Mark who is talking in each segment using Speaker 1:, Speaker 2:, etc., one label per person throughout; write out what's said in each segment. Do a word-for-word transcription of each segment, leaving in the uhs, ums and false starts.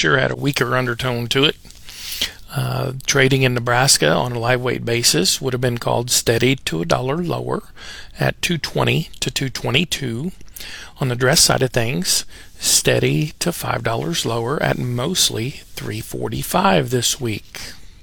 Speaker 1: pressure had a weaker undertone to it. Uh, trading in Nebraska on a live weight basis would have been called steady to a dollar lower at two twenty to two twenty-two. On the dress side of things, steady to five dollars lower at mostly three forty-five this week.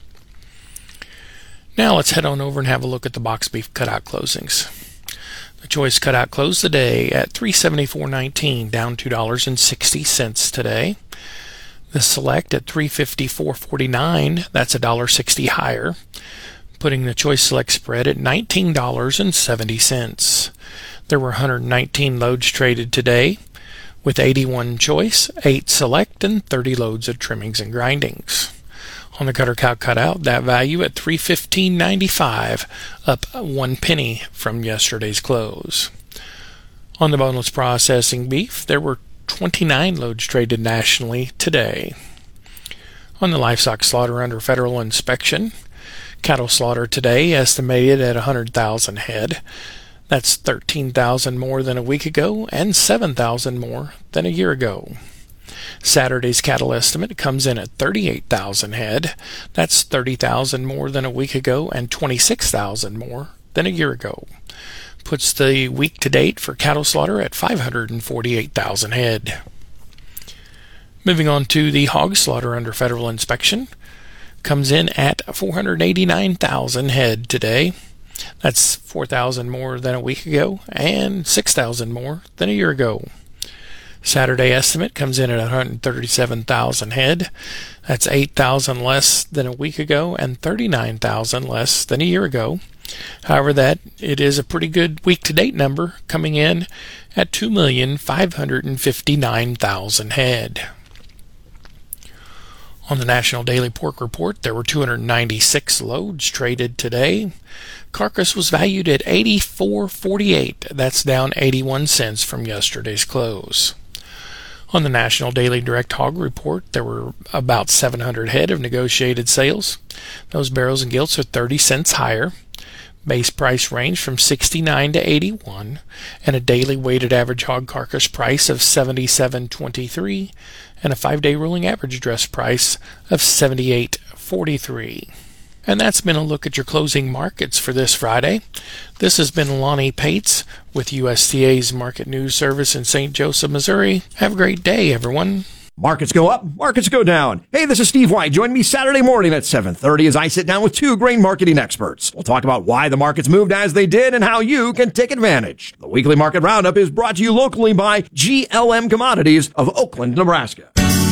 Speaker 1: Now let's head on over and have a look at the box beef cutout closings. The choice cutout closed the day at three seventy-four nineteen, down two dollars and sixty cents today. The select at three fifty-four forty-nine, that's one dollar sixty higher, putting the choice select spread at nineteen dollars and seventy cents. There were one hundred nineteen loads traded today, with eighty-one choice, eight select, and thirty loads of trimmings and grindings. On the cutter cow cutout, that value at three fifteen ninety-five, up one penny from yesterday's close. On the boneless processing beef, there were twenty-nine loads traded nationally today. On the livestock slaughter under federal inspection, cattle slaughter today estimated at one hundred thousand head. That's thirteen thousand more than a week ago and seven thousand more than a year ago. Saturday's cattle estimate comes in at thirty-eight thousand head. That's thirty thousand more than a week ago and twenty-six thousand more than a year ago. Puts the week to date for cattle slaughter at five hundred forty-eight thousand head. Moving on to the hog slaughter under federal inspection, comes in at four hundred eighty-nine thousand head today. That's four thousand more than a week ago and six thousand more than a year ago. Saturday estimate comes in at one hundred thirty-seven thousand head. That's eight thousand less than a week ago and thirty-nine thousand less than a year ago. However, that it is a pretty good week-to-date number, coming in at two million five hundred fifty-nine thousand head. On the National Daily Pork Report, there were two hundred ninety-six loads traded today. Carcass was valued at eighty-four forty-eight. That's down eighty-one cents from yesterday's close. On the National Daily Direct Hog Report, there were about seven hundred head of negotiated sales. Those barrels and gilts are thirty cents higher. Base price range from sixty-nine to eighty-one, and a daily weighted average hog carcass price of seventy-seven twenty-three, and a five-day rolling average dress price of seventy-eight forty-three. And that's been a look at your closing markets for this Friday. This has been Lonnie Pates with U S D A's Market News Service in Saint Joseph, Missouri. Have a great day, everyone.
Speaker 2: Markets go up, markets go down. Hey, this is Steve White. Join me Saturday morning at seven thirty as I sit down with two grain marketing experts. We'll talk about why the markets moved as they did and how you can take advantage. The weekly market roundup is brought to you locally by G L M Commodities of Oakland, Nebraska.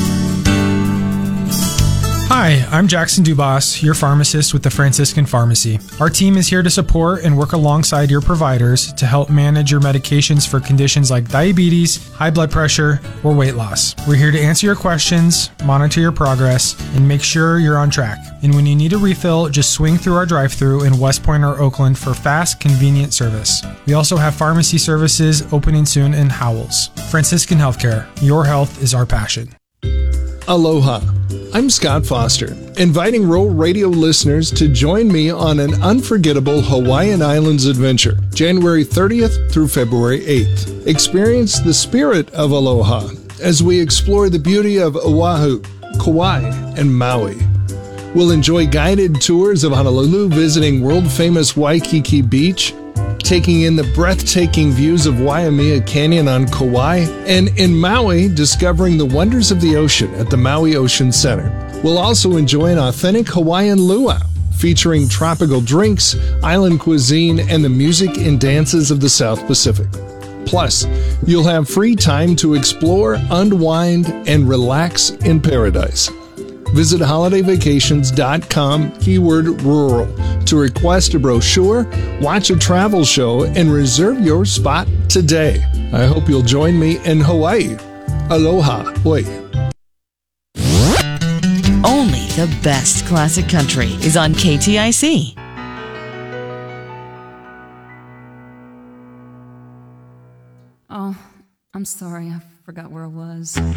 Speaker 3: Hi, I'm Jackson Dubas, your pharmacist with the Franciscan Pharmacy. Our team is here to support and work alongside your providers to help manage your medications for conditions like diabetes, high blood pressure, or weight loss. We're here to answer your questions, monitor your progress, and make sure you're on track. And when you need a refill, just swing through our drive-thru in West Point or Oakland for fast, convenient service. We also have pharmacy services opening soon in Howells. Franciscan Healthcare, your health is our passion.
Speaker 4: Aloha. I'm Scott Foster, inviting Rural Radio listeners to join me on an unforgettable Hawaiian Islands adventure, January thirtieth through February eighth. Experience the spirit of aloha as we explore the beauty of Oahu, Kauai, and Maui. We'll enjoy guided tours of Honolulu, visiting world-famous Waikiki Beach, taking in the breathtaking views of Waimea Canyon on Kauai, and in Maui, discovering the wonders of the ocean at the Maui Ocean Center. We'll also enjoy an authentic Hawaiian luau, featuring tropical drinks, island cuisine, and the music and dances of the South Pacific. Plus, you'll have free time to explore, unwind, and relax in paradise. Visit holiday vacations dot com, keyword rural, to request a brochure, watch a travel show, and reserve your spot today. I hope you'll join me in Hawaii. Aloha. Oi.
Speaker 5: Only the best classic country is on K T I C.
Speaker 6: Oh, I'm sorry. I forgot where I was.